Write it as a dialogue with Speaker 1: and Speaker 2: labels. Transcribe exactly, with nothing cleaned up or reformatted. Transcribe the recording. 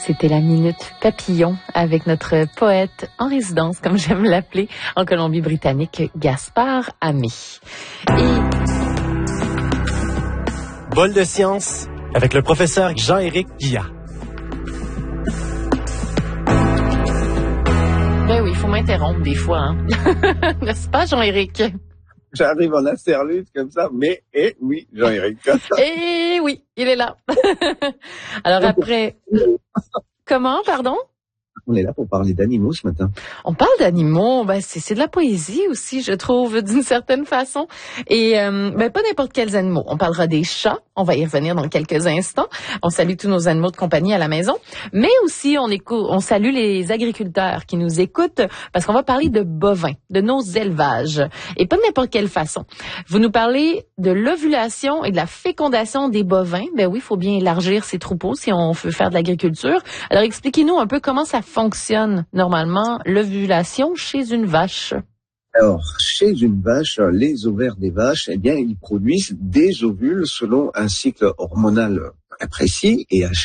Speaker 1: C'était la Minute Papillon avec notre poète en résidence, comme j'aime l'appeler, en Colombie-Britannique, Gaspard Hamé. Et...
Speaker 2: Bol de science avec le professeur Jean-Éric Guillat.
Speaker 1: Ben oui, il faut m'interrompre des fois, hein. N'est-ce pas, Jean-Éric?
Speaker 3: J'arrive en asserlute comme ça, mais eh oui, Jean-Éric.
Speaker 1: Eh oui, il est là. Alors après... Comment, pardon?
Speaker 3: On est là pour parler d'animaux ce matin.
Speaker 1: On parle d'animaux, ben c'est, c'est de la poésie aussi, je trouve, d'une certaine façon. Et euh, ben pas n'importe quels animaux. On parlera des chats, on va y revenir dans quelques instants. On salue tous nos animaux de compagnie à la maison. Mais aussi, on, écoute, on salue les agriculteurs qui nous écoutent parce qu'on va parler de bovins, de nos élevages. Et pas de n'importe quelle façon. Vous nous parlez de l'ovulation et de la fécondation des bovins. Ben oui, il faut bien élargir ces troupeaux si on veut faire de l'agriculture. Alors expliquez-nous un peu comment ça fonctionne normalement l'ovulation chez une vache.
Speaker 3: Alors, chez une vache, les ovaires des vaches, eh bien, ils produisent des ovules selon un cycle hormonal précis et à